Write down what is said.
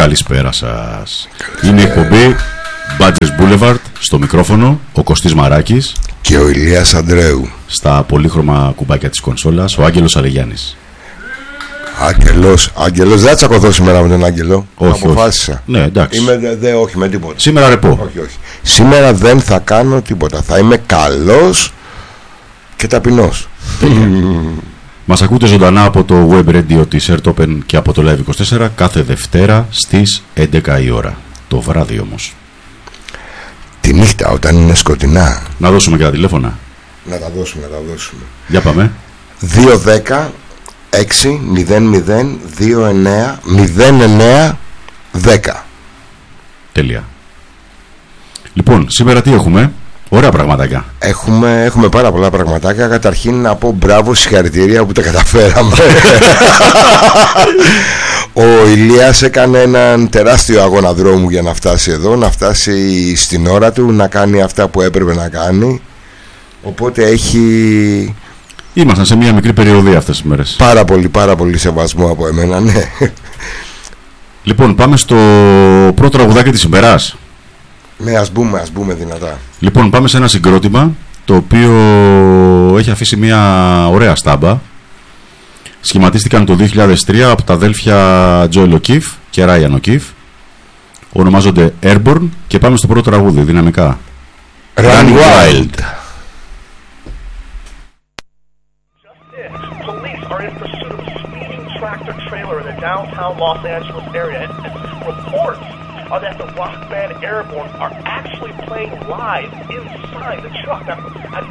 Καλησπέρα σας. Είναι η εκπομπή Badgers Boulevard. Στο μικρόφωνο ο Κωστής Μαράκης και ο Ηλίας Ανδρέου. Στα πολύχρωμα κουμπάκια της κονσόλας ο Άγγελος Αλεγιάννης. Άγγελος, δεν θα τσακωθώ σήμερα με τον Άγγελο. Όχι, αποφάσισα. Όχι. Ναι, εντάξει. Όχι με τίποτα. Σήμερα ρεπό. Όχι. Σήμερα δεν θα κάνω τίποτα. Θα είμαι καλός και ταπεινός. Μας ακούτε ζωντανά από το web radio της Airtopen και από το Live24 κάθε Δευτέρα στις 11 η ώρα. Το βράδυ όμως. Τη νύχτα όταν είναι σκοτεινά. Να δώσουμε και τα τηλέφωνα. Να τα δώσουμε. Για πάμε. 210 600 29 09 10. Τέλεια. Λοιπόν, σήμερα τι έχουμε? Ωραία πραγματάκια. Έχουμε πάρα πολλά πραγματάκια. Καταρχήν να πω μπράβο, συγχαρητήρια που τα καταφέραμε. Ο Ηλίας έκανε έναν τεράστιο αγώνα δρόμου για να φτάσει εδώ, να φτάσει στην ώρα του, να κάνει αυτά που έπρεπε να κάνει. Οπότε ήμασταν σε μια μικρή περιοδία αυτές τις μέρες. Πάρα πολύ σεβασμό από εμένα, ναι. Λοιπόν, πάμε στο πρώτο τραγουδάκι της ημέρας. Ναι, ας μπούμε δυνατά. Λοιπόν, πάμε σε ένα συγκρότημα το οποίο έχει αφήσει μια ωραία στάμπα. Σχηματίστηκαν το 2003 από τα αδέλφια Joel O'Keefe και Ryan O'Keefe. Ονομάζονται Airborne και πάμε στο πρώτο τραγούδι, δυναμικά. Run Wild. Downtown Los Angeles area, and reports are that the rock band Airborne are actually playing live inside the truck. Now, I've